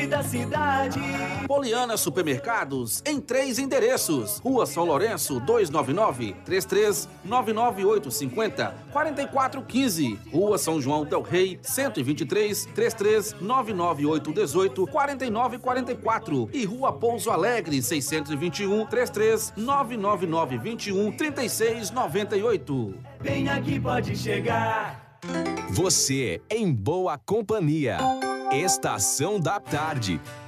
da cidade. Poliana Supermercados, em 3 endereços. Rua São Lourenço, 299, 33-99850, 4415. Rua São João del Rei, 123, 33-99818, 4944. E Rua Pouso Alegre, 621, 33-99921, 3698. Bem aqui pode chegar. Você em boa companhia. Estação da Tarde.